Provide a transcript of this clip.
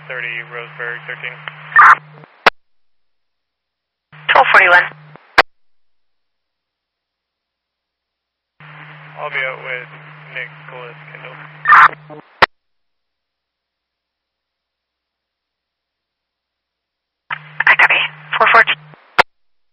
30 Roseburg 13. 1241. I'll be out with Nicholas Kendall. I copy. 414.